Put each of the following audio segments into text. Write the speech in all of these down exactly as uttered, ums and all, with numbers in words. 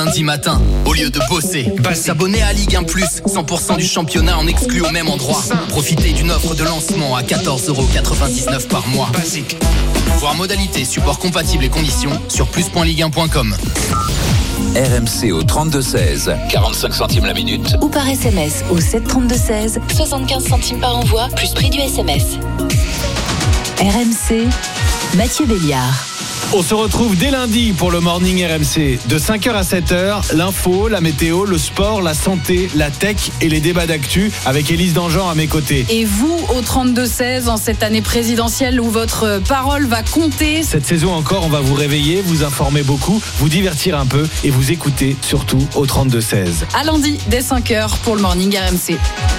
lundi matin, au lieu de bosser. S'abonner à Ligue un plus, cent pour cent du championnat en exclu au même endroit. Profitez d'une offre de lancement à quatorze euros quatre-vingt-dix-neuf par mois. Basique. Voir modalités, support compatible et conditions sur plus point ligue un point com. R M C au trente-deux seize, quarante-cinq centimes la minute. Ou par S M S au sept trente-deux seize, soixante-quinze centimes par envoi, plus prix du S M S. R M C, Mathieu Béliard. On se retrouve dès lundi pour le Morning R M C. De cinq heures à sept heures, l'info, la météo, le sport, la santé, la tech et les débats d'actu avec Élise Dangean à mes côtés. Et vous, au trente-deux seize, en cette année présidentielle où votre parole va compter. Cette saison encore, on va vous réveiller, vous informer beaucoup, vous divertir un peu et vous écouter surtout au trente-deux seize. À lundi, dès cinq heures pour le Morning R M C.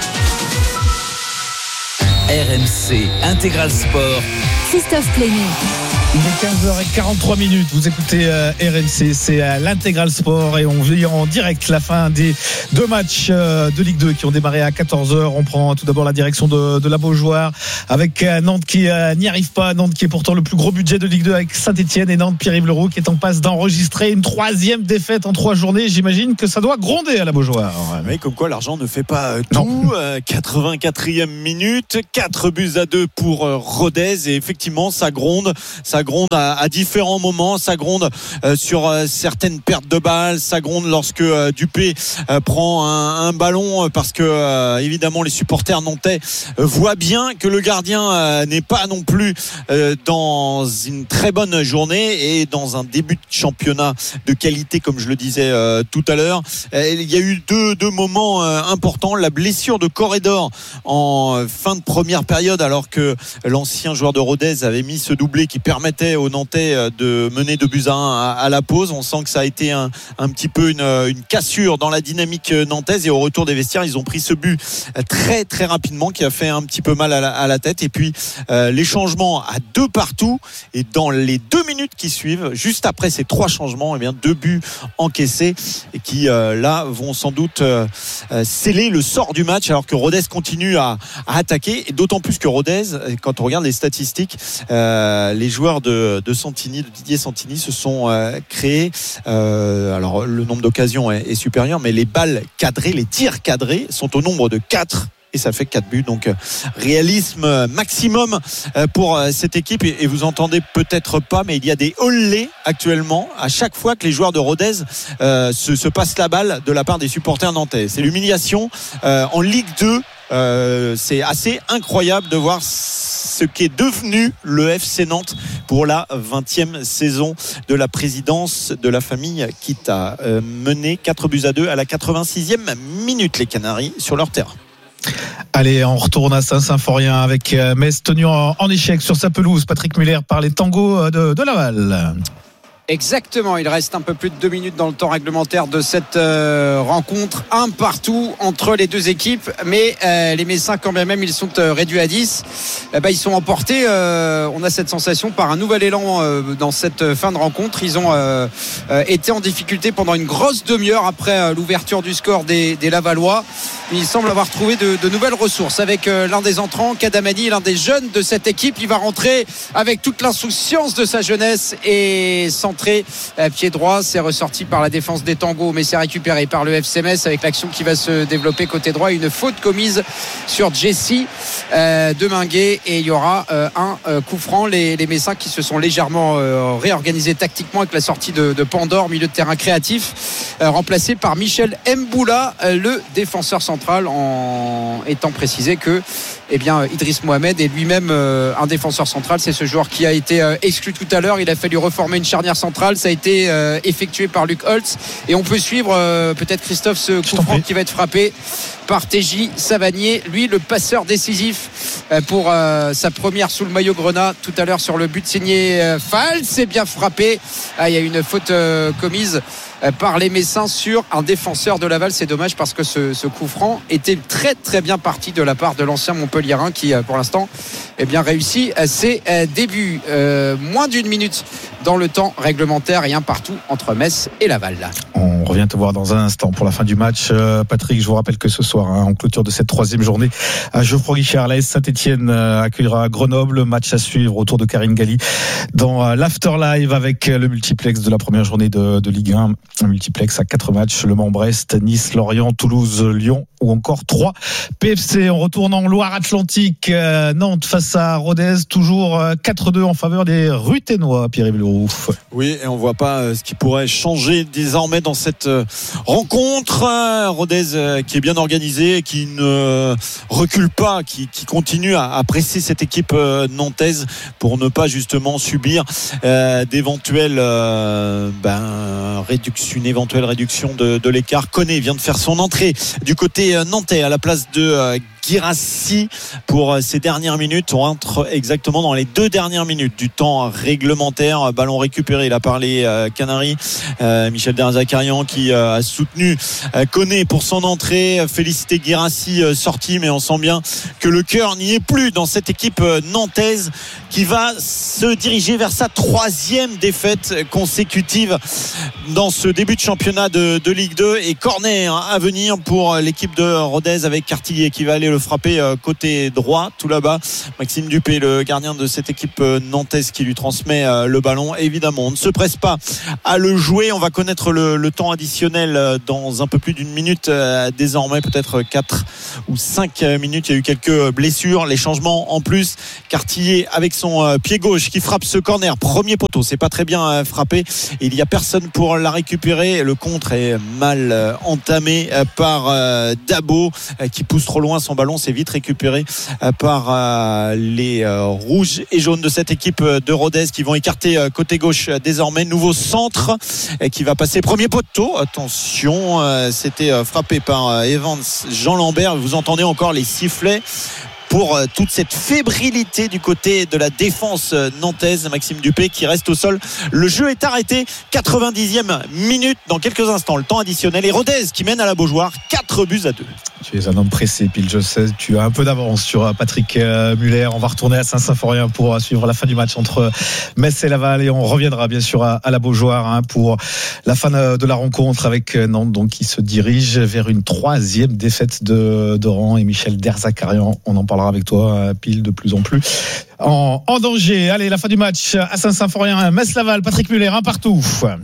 R M C Intégral Sport. Christophe Plémy. Il est quinze heures quarante-trois minutes. Vous écoutez euh, R M C, c'est euh, l'Intégral Sport et on vit en direct la fin des deux matchs euh, de Ligue deux qui ont démarré à quatorze heures. On prend tout d'abord la direction de, de la Beaujoire avec euh, Nantes qui euh, n'y arrive pas. Nantes qui est pourtant le plus gros budget de Ligue deux avec Saint-Etienne et Nantes, Pierre-Yves Leroux qui est en passe d'enregistrer une troisième défaite en trois journées. J'imagine que ça doit gronder à la Beaujoire. Mais comme quoi l'argent ne fait pas tout. Euh, quatre-vingt-quatrième minute, quatre buts à deux pour euh, Rodez et effectivement ça gronde. Ça gronde à, à différents moments, ça gronde euh, sur euh, certaines pertes de balles, ça gronde lorsque euh, Dupé euh, prend un, un ballon euh, parce que euh, évidemment les supporters nantais euh, voient bien que le gardien euh, n'est pas non plus euh, dans une très bonne journée et dans un début de championnat de qualité comme je le disais euh, tout à l'heure. Euh, il y a eu deux, deux moments euh, importants, la blessure de Corredor en fin de première période alors que l'ancien joueur de Rodez avait mis ce doublé qui permettait aux Nantais de mener deux buts à un à la pause. On sent que ça a été un, un petit peu une, une cassure dans la dynamique nantaise et au retour des vestiaires ils ont pris ce but très très rapidement qui a fait un petit peu mal à la, à la tête et puis euh, les changements à deux partout et dans les deux minutes qui suivent juste après ces trois changements, eh bien deux buts encaissés et qui euh, là vont sans doute euh, sceller le sort du match alors que Rodez continue à, à attaquer et d'autant plus que Rodez, quand on regarde les statistiques, euh, les joueurs de, de Santini, de Didier Santini se sont euh, créés euh, alors le nombre d'occasions est, est supérieur mais les balles cadrées, les tirs cadrés sont au nombre de quatre et ça fait quatre buts, donc réalisme maximum pour cette équipe et vous entendez peut-être pas mais il y a des olés actuellement à chaque fois que les joueurs de Rodez euh, se, se passent la balle de la part des supporters nantais. C'est l'humiliation euh, en Ligue deux. Euh, c'est assez incroyable de voir ce qu'est devenu le F C Nantes pour la vingtième saison de la présidence de la famille Kita. Euh, mené quatre buts à deux à la quatre-vingt-sixième minute les Canaries sur leur terrain. Allez, on retourne à Saint-Symphorien avec Metz tenu en, en échec sur sa pelouse. Patrick Muller par les tangos de, de Laval. Exactement, il reste un peu plus de deux minutes dans le temps réglementaire de cette euh, rencontre, un partout entre les deux équipes, mais euh, les Messins quand bien même ils sont euh, réduits à dix, eh ben, ils sont emportés, euh, on a cette sensation par un nouvel élan euh, dans cette fin de rencontre. Ils ont euh, euh, été en difficulté pendant une grosse demi-heure après euh, l'ouverture du score des, des Lavallois. Il semble avoir trouvé de, de nouvelles ressources avec euh, l'un des entrants, Kadamani, l'un des jeunes de cette équipe. Il va rentrer avec toute l'insouciance de sa jeunesse et centré euh, pied droit. C'est ressorti par la défense des Tangos, mais c'est récupéré par le F C Metz avec l'action qui va se développer côté droit. Une faute commise sur Jesse euh, de Minguet et il y aura euh, un euh, coup franc. Les, les Messins qui se sont légèrement euh, réorganisés tactiquement avec la sortie de, de Pandore, milieu de terrain créatif, euh, remplacé par Michel Mboula, euh, le défenseur central, en étant précisé que eh bien, Idriss Mohamed est lui-même euh, un défenseur central. C'est ce joueur qui a été euh, exclu tout à l'heure. Il a fallu reformer une charnière centrale. Ça a été euh, effectué par Luc Holtz. Et on peut suivre euh, peut-être Christophe ce coup franc qui va être frappé par T J Savanier, lui le passeur décisif euh, pour euh, sa première sous le maillot grenat tout à l'heure sur le but signé euh, Fall. C'est bien frappé. Ah, il y a une faute euh, commise par les Messins sur un défenseur de Laval. C'est dommage parce que ce, ce coup franc était très très bien parti de la part de l'ancien Montpelliérain qui pour l'instant eh bien, réussit ses débuts. Euh, moins d'une minute dans le temps réglementaire et un partout entre Metz et Laval. On On revient te voir dans un instant pour la fin du match. Euh, Patrick, je vous rappelle que ce soir, hein, en clôture de cette troisième journée, à Geoffroy Guichard, l'A S Saint-Etienne euh, accueillera Grenoble. Match à suivre autour de Karine Galli dans euh, l'Afterlive avec le multiplex de la première journée de, de Ligue un. Un multiplex à quatre matchs, Le Mans-Brest, Nice, Lorient, Toulouse, Lyon ou encore trois P F C. On retourne en Loire-Atlantique. Euh, Nantes face à Rodez, toujours euh, quatre deux en faveur des Ruténois, Pierre-Yves Leroux. Oui, et on voit pas euh, ce qui pourrait changer désormais dans cette euh, rencontre. Euh, Rodez euh, qui est bien organisé, qui ne euh, recule pas, qui, qui continue à, à presser cette équipe euh, nantaise pour ne pas justement subir euh, d'éventuelles euh, ben, réduction, une éventuelle réduction de, de l'écart. Koné vient de faire son entrée du côté euh, nantais à la place de euh, Guirassy pour ces dernières minutes. On entre exactement dans les deux dernières minutes du temps réglementaire. Ballon récupéré. Il a parlé euh, Canary, euh, Michel Derzakarian qui euh, a soutenu euh, Koné pour son entrée. Félicité Guirassy euh, sorti, mais on sent bien que le cœur n'y est plus dans cette équipe euh, nantaise qui va se diriger vers sa troisième défaite consécutive dans ce début de championnat de, de Ligue deux. Et corner à venir pour l'équipe de Rodez avec Cartillier qui va aller le frapper côté droit tout là-bas. Maxime Dupé, le gardien de cette équipe nantaise, qui lui transmet le ballon. Évidemment, on ne se presse pas à le jouer. On va connaître le, le temps additionnel dans un peu plus d'une minute désormais, peut-être quatre ou cinq minutes. Il y a eu quelques blessures, les changements en plus. Cartillier avec son pied gauche qui frappe ce corner, premier poteau, c'est pas très bien frappé, il n'y a personne pour la récupérer. Le contre est mal entamé par Dabo qui pousse trop loin son ballon. C'est vite récupéré par les rouges et jaunes de cette équipe de Rodez qui vont écarter côté gauche désormais. Nouveau centre qui va passer premier poteau. Attention, c'était frappé par Evans Jean Lambert. Vous entendez encore les sifflets pour toute cette fébrilité du côté de la défense nantaise. Maxime Dupé qui reste au sol. Le jeu est arrêté. quatre-vingt-dixième minute dans quelques instants. Le temps additionnel. Et Rodez qui mène à la Beaujoire quatre buts à deux. Tu es un homme pressé, Pile, je sais. Tu as un peu d'avance sur Patrick Muller. On va retourner à Saint-Symphorien pour suivre la fin du match entre Metz et Laval. Et on reviendra bien sûr à, à la Beaujoire hein, pour la fin de la rencontre avec Nantes, donc, qui se dirige vers une troisième défaite de, de rang. Et Michel Derzakarian, on en parlera avec toi, Pile, de plus en plus en, en danger. Allez, la fin du match à Saint-Symphorien. Metz-Laval, Patrick Muller, un partout.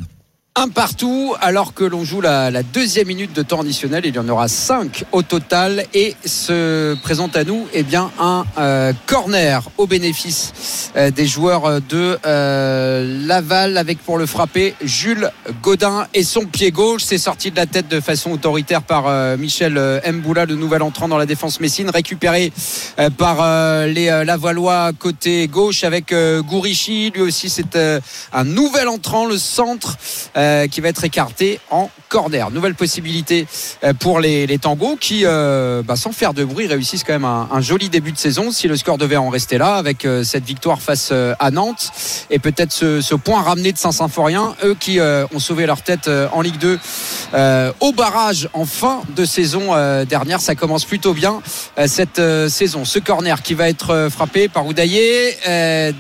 Un partout, alors que l'on joue la, la deuxième minute de temps additionnel. Il y en aura cinq au total et se présente à nous eh bien, un euh, corner au bénéfice euh, des joueurs de euh, Laval, avec pour le frapper Jules Godin et son pied gauche. C'est sorti de la tête de façon autoritaire par euh, Michel euh, Mboula, le nouvel entrant dans la défense messine, récupéré euh, par euh, les euh, Lavallois côté gauche avec euh, Gourichi. Lui aussi c'est euh, un nouvel entrant, le centre euh, qui va être écarté en corner. Nouvelle possibilité pour les, les tangos qui, euh, bah, sans faire de bruit, réussissent quand même un, un joli début de saison. Si le score devait en rester là, avec euh, cette victoire face euh, à Nantes et peut-être ce, ce point ramené de Saint-Symphorien, eux qui euh, ont sauvé leur tête euh, en Ligue deux euh, au barrage en fin de saison euh, dernière. Ça commence plutôt bien euh, cette euh, saison. Ce corner qui va être euh, frappé par Oudaillé, euh,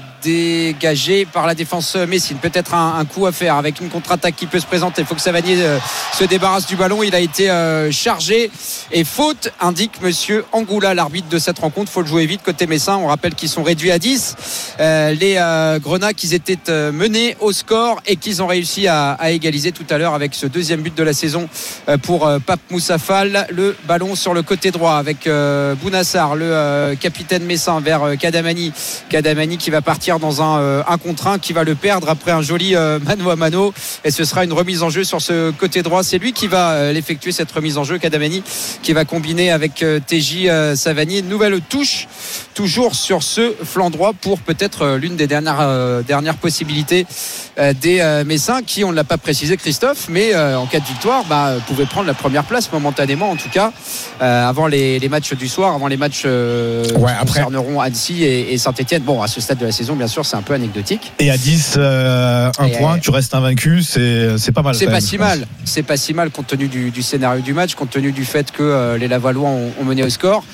dégagé par la défense messine. Peut-être un, un coup à faire avec une contre-attaque qui peut se présenter. Il faut que Savanier euh, se débarrasse du ballon. Il a été euh, chargé et faute, indique monsieur Angoula, l'arbitre de cette rencontre. Il faut le jouer vite côté messin. On rappelle qu'ils sont réduits à dix. Euh, les euh, Grenats qu'ils étaient euh, menés au score et qu'ils ont réussi à, à égaliser tout à l'heure avec ce deuxième but de la saison euh, pour euh, Pape Moussa Fall. Le ballon sur le côté droit avec euh, Bounassar, le euh, capitaine messin, vers euh, Kadamani. Kadamani qui va partir dans un, euh, un contre un, qui va le perdre après un joli euh, mano à mano, et ce sera une remise en jeu sur ce côté droit. C'est lui qui va euh, l'effectuer, cette remise en jeu. Kadamani qui va combiner avec euh, T J euh, Savanier. Nouvelle touche toujours sur ce flanc droit pour peut-être euh, l'une des dernières, euh, dernières possibilités euh, des euh, Messins qui, on ne l'a pas précisé Christophe, mais euh, en cas de victoire bah, pouvaient prendre la première place momentanément, en tout cas euh, avant les, les matchs du soir, avant les matchs euh, ouais, qui concerneront Annecy et, et Saint-Etienne. Bon, à ce stade de la saison, bien sûr, c'est un peu anecdotique. Et à dix, euh, un et point, euh, tu restes invaincu, c'est, c'est pas mal. C'est pas même, si mal. C'est pas si mal compte tenu du, du scénario du match, compte tenu du fait que euh, les Lavallois ont, ont mené au score.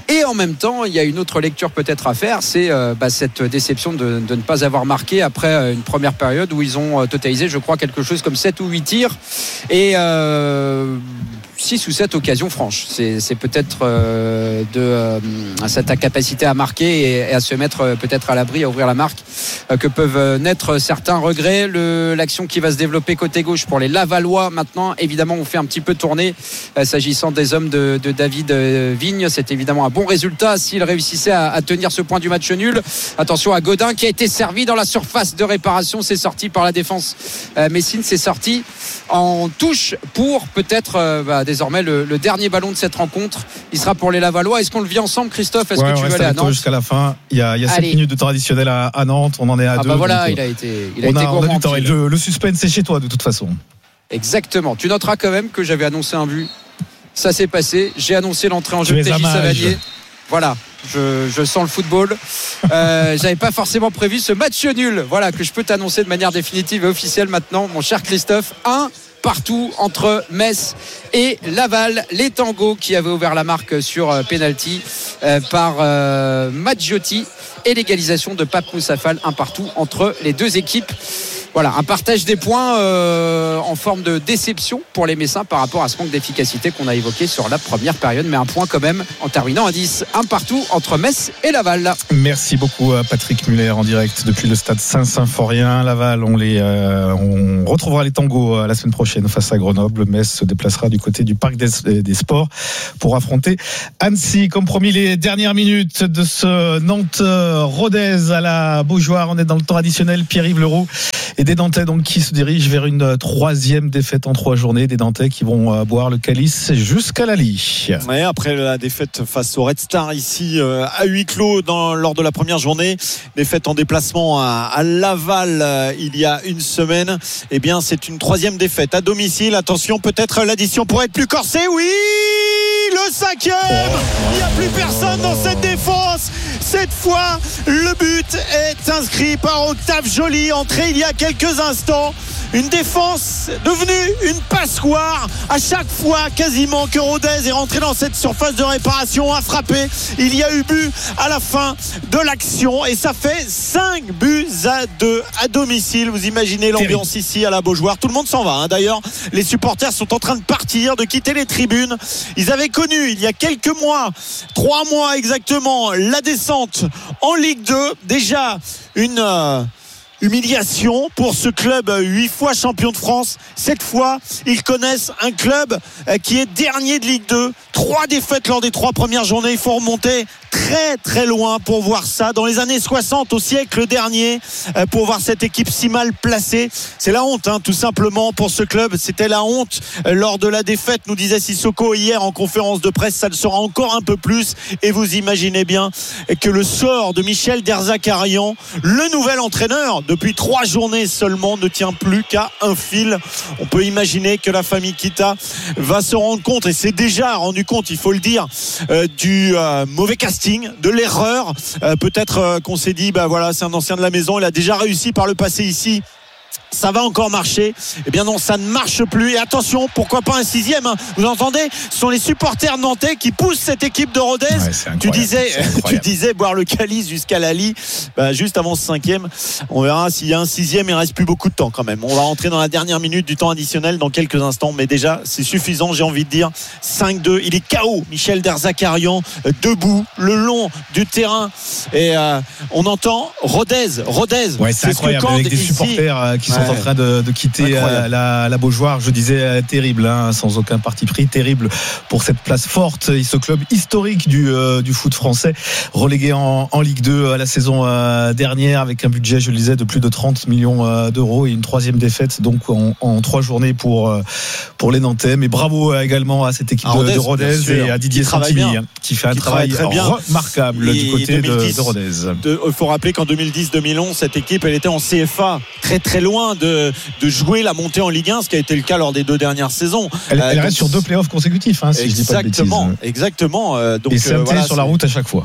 Et en même temps, il y a une autre lecture peut-être à faire, c'est euh, bah, cette déception de, de ne pas avoir marqué après une première période où ils ont totalisé, je crois, quelque chose comme sept ou huit tirs et euh, six ou sept occasions franches. C'est, c'est peut-être euh, de euh, cette capacité à marquer et, et à se mettre euh, peut-être à l'abri, à ouvrir la marque, euh, que peuvent naître certains regrets. Le, l'action qui va se développer côté gauche pour les Lavallois maintenant, évidemment, on fait un petit peu tourner euh, s'agissant des hommes de, de David euh, Vigne. C'est évidemment un bon résultat s'il réussissait à, à tenir ce point du match nul. Attention à Godin qui a été servi dans la surface de réparation. C'est sorti par la défense euh, Messine, c'est sorti en touche pour peut-être euh, bah, désormais le, le dernier ballon de cette rencontre. Il sera pour les Lavallois. Est-ce qu'on le vit ensemble, Christophe? Est-ce ouais, que tu veux aller à Nantes jusqu'à la fin? Il y a, il y a sept minutes de temps additionnel à, à Nantes. On en est à ah deux. Bah voilà, donc, il a été, il a on été a, on a du temps. gourmand. Le, le suspense est chez toi de toute façon. Exactement. Tu noteras quand même que j'avais annoncé un but. Ça s'est passé. J'ai annoncé l'entrée en jeu de T J Savanier. Voilà. Je, je sens le football. Euh, j'avais pas forcément prévu ce match nul. Voilà, que je peux t'annoncer de manière définitive et officielle maintenant, mon cher Christophe. Un partout entre Metz et Laval. Les Tangos qui avaient ouvert la marque sur euh, penalty euh, par euh, Maggiotti et l'égalisation de Pape Moussafal. Un partout entre les deux équipes. Voilà, un partage des points euh, en forme de déception pour les Messins par rapport à ce manque d'efficacité qu'on a évoqué sur la première période, mais un point quand même en terminant à dix. Un partout entre Metz et Laval. Merci beaucoup à Patrick Muller en direct depuis le stade Saint-Symphorien. Laval, on, les, euh, on retrouvera les Tangos la semaine prochaine face à Grenoble. Metz se déplacera du côté du Parc des, des Sports pour affronter Annecy. Comme promis, les dernières minutes de ce Nantes-Rodez à la Beaujoire. On est dans le temps additionnel. Pierre-Yves Leroux et des Nantais donc qui se dirigent vers une troisième défaite en trois journées. Des Nantais qui vont boire le calice jusqu'à la lie. Ouais, après la défaite face au Red Star ici euh, à huis clos dans, lors de la première journée, défaite en déplacement à, à Laval euh, il y a une semaine. Eh bien, c'est une troisième défaite à domicile. Attention, peut-être l'addition pourrait être plus corsée. Oui, le cinquième. Il n'y a plus personne dans cette défense. Cette fois, le but est inscrit par Octave Joly, entré il y a quelques instants. Une défense devenue une passoire à chaque fois quasiment que Rodez est rentré dans cette surface de réparation, a frappé. Il y a eu but à la fin de l'action et ça fait cinq buts à deux à domicile. Vous imaginez l'ambiance ici à la Beaujoire. Tout le monde s'en va. Hein. D'ailleurs, les supporters sont en train de partir, de quitter les tribunes. Ils avaient connu il y a quelques mois, trois mois exactement, la descente en Ligue deux. Déjà une... Euh, humiliation pour ce club huit fois champion de France. Cette fois, ils connaissent un club qui est dernier de Ligue deux. Trois défaites lors des trois premières journées. Il faut remonter très très loin pour voir ça. Dans les années soixante, au siècle dernier, pour voir cette équipe si mal placée. C'est la honte, hein, tout simplement, pour ce club. C'était la honte lors de la défaite, nous disait Sissoko hier en conférence de presse. Ça le sera encore un peu plus. Et vous imaginez bien que le sort de Michel Derzakarian, le nouvel entraîneur, depuis trois journées seulement, ne tient plus qu'à un fil. On peut imaginer que la famille Kita va se rendre compte, et c'est déjà rendu compte, il faut le dire, euh, du euh, mauvais casting, de l'erreur. Euh, peut-être euh, qu'on s'est dit, bah voilà, c'est un ancien de la maison, il a déjà réussi par le passé ici. Ça va encore marcher. Eh bien non, ça ne marche plus. Et attention, pourquoi pas un sixième, hein. Vous entendez, ce sont les supporters nantais qui poussent cette équipe de Rodez. Ouais, tu disais, tu disais boire le calice jusqu'à la lie. Bah, juste avant ce cinquième, on verra s'il y a un sixième. Il reste plus beaucoup de temps quand même. On va rentrer dans la dernière minute du temps additionnel dans quelques instants, mais déjà c'est suffisant, j'ai envie de dire. cinq deux, il est K O. Michel Derzakarian debout le long du terrain et euh, on entend Rodez. Rodez. Ouais, c'est, c'est incroyable ce avec des ici. supporters euh, qui sont Ouais. en train de, de quitter euh, la, la Beaujoire. Je disais euh, terrible, hein, sans aucun parti pris, terrible pour cette place forte. Et ce club historique du, euh, du foot français, relégué en, en Ligue deux à la saison euh, dernière, avec un budget, je le disais, de plus de trente millions euh, d'euros et une troisième défaite donc en, en trois journées pour, euh, pour les Nantais. Mais bravo euh, également à cette équipe à Rodez, de, de Rodez et à Didier Santini, hein, qui fait un qui travail remarquable et du côté deux mille dix, de, de Rodez. Il faut rappeler qu'en deux mille dix deux mille onze, cette équipe, elle était en C F A, très très loin De, de jouer la montée en Ligue un, ce qui a été le cas lors des deux dernières saisons. Elle, elle euh, reste donc, sur deux playoffs consécutifs, hein, si exactement, je dis pas de bêtises. Exactement. Euh, donc, et c'est euh, voilà, sur la route à chaque fois.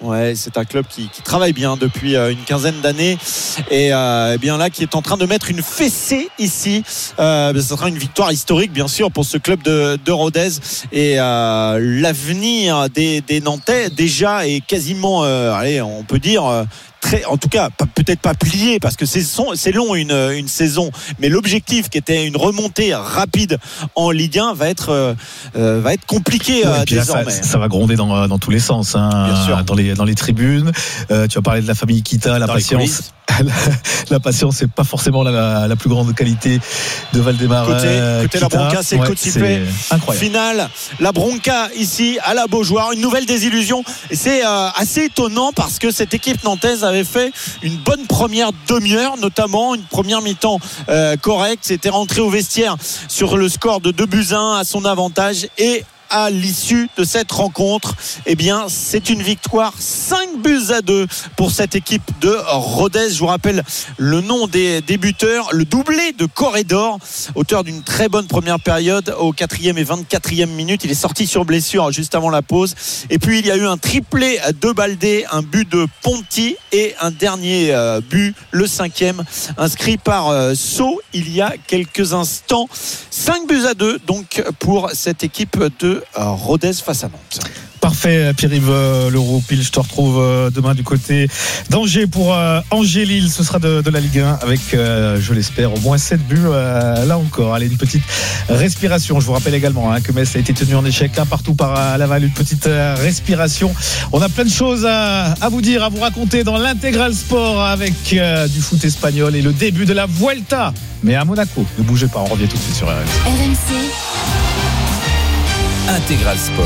Ouais, c'est un club qui, qui travaille bien depuis euh, une quinzaine d'années et euh, bien là qui est en train de mettre une fessée ici. Euh, ça sera une victoire historique bien sûr pour ce club de, de Rodez et euh, l'avenir des, des Nantais déjà est quasiment, euh, allez, on peut dire. Euh, Très, en tout cas, peut-être pas plié parce que c'est, son, c'est long une, une saison, mais l'objectif qui était une remontée rapide en Ligue un va être, euh, va être compliqué euh, désormais. Là, ça, ça va gronder dans, dans tous les sens, hein, bien sûr. Dans les, dans les tribunes. Euh, tu as parlé de la famille Kita, la dans patience. La, la patience, c'est pas forcément la, la plus grande qualité de Valdemar. Côté, euh, côté la Bronca, c'est ouais, Côte-Cipé. Incroyable. Finale, la Bronca ici à la Beaujoire, une nouvelle désillusion. Et c'est euh, assez étonnant parce que cette équipe nantaise avait fait une bonne première demi-heure, notamment une première mi-temps euh, correcte. C'était rentré au vestiaire sur le score de deux buts à un à son avantage et à l'issue de cette rencontre, eh bien, c'est une victoire cinq buts à deux pour cette équipe de Rodez. Je vous rappelle le nom des débuteurs, le doublé de Corredor, auteur d'une très bonne première période au quatrième et vingt-quatrième minute. Il est sorti sur blessure juste avant la pause. Et puis, il y a eu un triplé de Baldé, un but de Ponti et un dernier but, le cinquième, inscrit par Sceaux il y a quelques instants. cinq buts à deux, donc, pour cette équipe de Rodez face à Nantes. Parfait, Pierre-Yves Leroux. Pile, je te retrouve demain du côté d'Angers pour Angers-Lille. Ce sera de, de la Ligue un avec, euh, je l'espère, au moins sept buts euh, là encore. Allez, une petite respiration. Je vous rappelle également hein, que Metz a été tenu en échec un partout par Laval. Une petite respiration. On a plein de choses à, à vous dire, à vous raconter dans l'intégral sport avec euh, du foot espagnol et le début de la Vuelta. Mais à Monaco, ne bougez pas, on revient tout de suite sur R M C. R M C. Intégral Sport.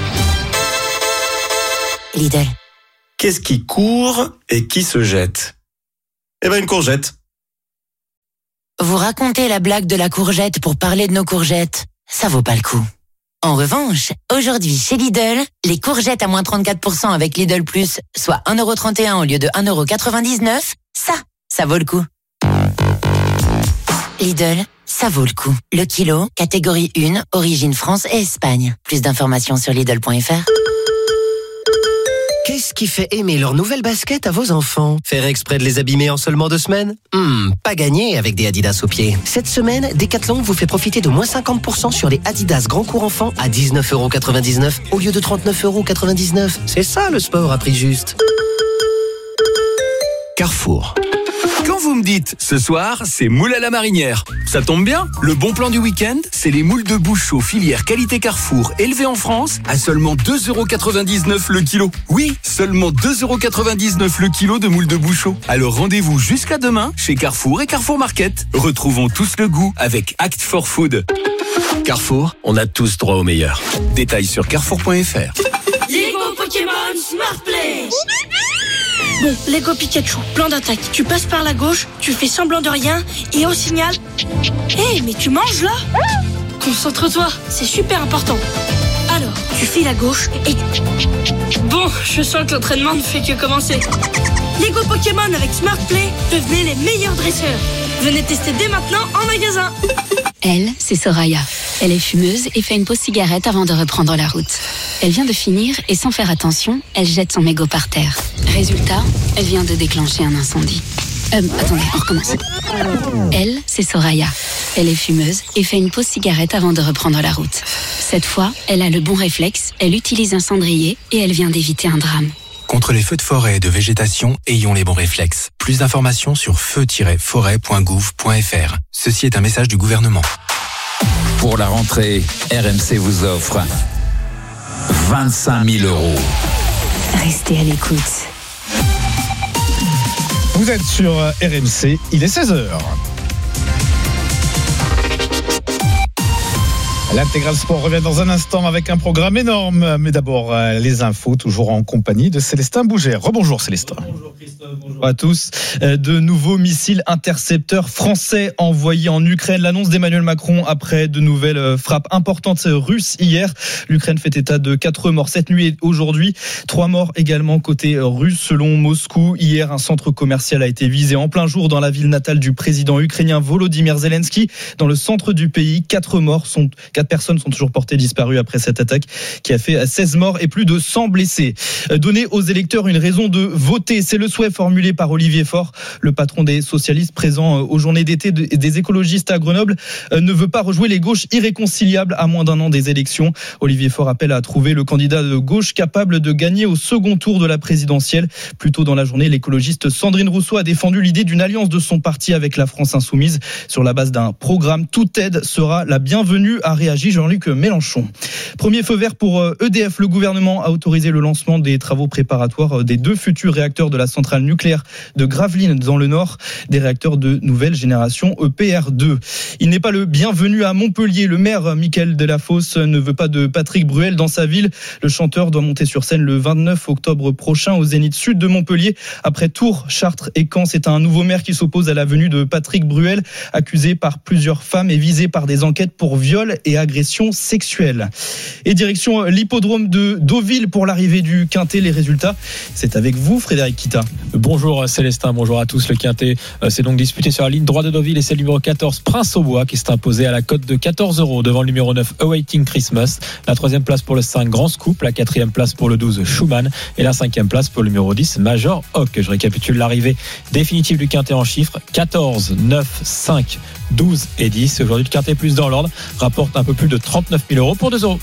Lidl. Qu'est-ce qui court et qui se jette ? Eh ben une courgette. Vous racontez la blague de la courgette pour parler de nos courgettes. Ça vaut pas le coup. En revanche, aujourd'hui chez Lidl, les courgettes à moins trente-quatre pour cent avec Lidl Plus, soit un euro trente et un au lieu de un euro quatre-vingt-dix-neuf, ça, ça vaut le coup. Lidl, ça vaut le coup. Le kilo, catégorie un, origine France et Espagne. Plus d'informations sur Lidl point F R. Qu'est-ce qui fait aimer leur nouvelle basket à vos enfants ? Faire exprès de les abîmer en seulement deux semaines ? Hmm, pas gagné avec des Adidas aux pieds. Cette semaine, Decathlon vous fait profiter de moins cinquante pour cent sur les Adidas Grand Cours Enfants à dix-neuf euros quatre-vingt-dix-neuf au lieu de trente-neuf euros quatre-vingt-dix-neuf. C'est ça le sport à prix juste. Carrefour. Quand vous me dites, ce soir, c'est moule à la marinière, ça tombe bien. Le bon plan du week-end, c'est les moules de Bouchot filière qualité Carrefour, élevées en France, à seulement deux euros quatre-vingt-dix-neuf le kilo. Oui, seulement deux euros quatre-vingt-dix-neuf le kilo de moules de Bouchot. Alors rendez-vous jusqu'à demain chez Carrefour et Carrefour Market. Retrouvons tous le goût avec Act for Food. Carrefour, on a tous droit au meilleur. Détails sur carrefour point F R. Lego Pokémon Smart Play. Bon, Lego Pikachu, plan d'attaque. Tu passes par la gauche, tu fais semblant de rien et au signal... Hé, hey, mais tu manges là ? Concentre-toi, c'est super important. Alors, tu files à gauche et... Bon, je sens que l'entraînement ne fait que commencer. Lego Pokémon avec Smart Play, devenez les meilleurs dresseurs. Venez tester dès maintenant en magasin. Elle, c'est Soraya. Elle est fumeuse et fait une pause cigarette avant de reprendre la route. Elle vient de finir et sans faire attention, elle jette son mégot par terre. Résultat, elle vient de déclencher un incendie. Euh, attendez, on recommence. Elle, c'est Soraya. Elle est fumeuse et fait une pause cigarette avant de reprendre la route. Cette fois, elle a le bon réflexe, elle utilise un cendrier et elle vient d'éviter un drame. Contre les feux de forêt et de végétation, ayons les bons réflexes. Plus d'informations sur feu tiret forêt point gouv point F R. Ceci est un message du gouvernement. Pour la rentrée, R M C vous offre vingt-cinq mille euros. Restez à l'écoute. Vous êtes sur R M C, il est seize heures. L'intégral sport revient dans un instant avec un programme énorme. Mais d'abord, les infos, toujours en compagnie de Célestin Bougère. Rebonjour Célestin. Bonjour Christophe, bonjour à tous. De nouveaux missiles intercepteurs français envoyés en Ukraine. L'annonce d'Emmanuel Macron après de nouvelles frappes importantes russes hier. L'Ukraine fait état de quatre morts cette nuit et aujourd'hui. Trois morts également côté russe selon Moscou. Hier, un centre commercial a été visé en plein jour dans la ville natale du président ukrainien Volodymyr Zelensky. Dans le centre du pays, quatre morts sont... Quatre personnes sont toujours portées disparues après cette attaque qui a fait seize morts et plus de cent blessés. Donner aux électeurs une raison de voter, c'est le souhait formulé par Olivier Faure, le patron des socialistes présent aux journées d'été des écologistes à Grenoble, ne veut pas rejouer les gauches irréconciliables à moins d'un an des élections. Olivier Faure appelle à trouver le candidat de gauche capable de gagner au second tour de la présidentielle. Plus tôt dans la journée, l'écologiste Sandrine Rousseau a défendu l'idée d'une alliance de son parti avec la France Insoumise sur la base d'un programme. Toute aide sera la bienvenue, a réagi Jean-Luc Mélenchon. Premier feu vert pour E D F. Le gouvernement a autorisé le lancement des travaux préparatoires des deux futurs réacteurs de la centrale nucléaire de Gravelines dans le Nord, des réacteurs de nouvelle génération E P R deux. Il n'est pas le bienvenu à Montpellier. Le maire Mickaël Delafosse ne veut pas de Patrick Bruel dans sa ville. Le chanteur doit monter sur scène le vingt-neuf octobre prochain au Zénith Sud de Montpellier. Après Tours, Chartres et Caen, c'est un nouveau maire qui s'oppose à la venue de Patrick Bruel, accusé par plusieurs femmes et visé par des enquêtes pour viol et agression sexuelle. Et direction l'hippodrome de Deauville pour l'arrivée du Quintet. Les résultats, c'est avec vous, Frédéric Kita. Bonjour Célestin, bonjour à tous. Le Quintet s'est donc disputé sur la ligne droite de Deauville et c'est le numéro quatorze, Prince au Bois, qui s'est imposé à la cote de quatorze euros devant le numéro neuf, Awaiting Christmas. La troisième place pour le cinq, Grand Scoop. La quatrième place pour le douze, Schumann. Et la cinquième place pour le numéro dix, Major Hock. Je récapitule l'arrivée définitive du Quintet en chiffres. quatorze, neuf, cinq, douze et dix. Aujourd'hui, le Quintet plus dans l'ordre rapporte un peu plus de trente-neuf mille euros pour deux euros.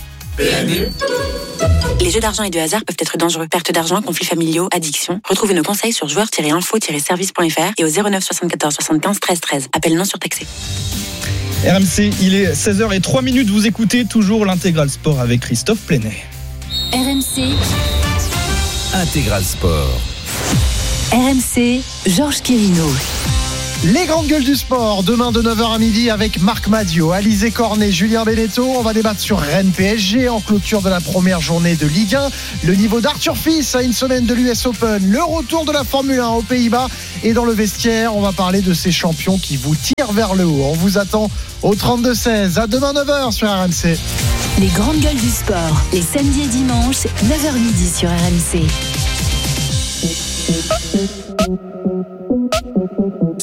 Les jeux d'argent et de hasard peuvent être dangereux. Perte d'argent, conflits familiaux, addiction. Retrouvez nos conseils sur joueurs tiret info tiret service point f r et au zéro neuf soixante-quatorze soixante-quinze treize treize. Appel non surtaxé. R M C, il est seize heures zéro trois. Vous écoutez toujours l'Intégral Sport avec Christophe Plenet. R M C Intégral Sport. R M C, Georges Quirino. Les grandes gueules du sport, demain de neuf heures à midi avec Marc Madiot, Alizé Cornet, Julien Beneteau. On va débattre sur Rennes P S G en clôture de la première journée de Ligue un. Le niveau d'Arthur Fils à une semaine de l'U S Open. Le retour de la Formule un aux Pays-Bas. Et dans le vestiaire, on va parler de ces champions qui vous tirent vers le haut. On vous attend au trente-deux seize. À demain neuf heures sur R M C. Les grandes gueules du sport, les samedis et dimanches, neuf heures midi sur R M C.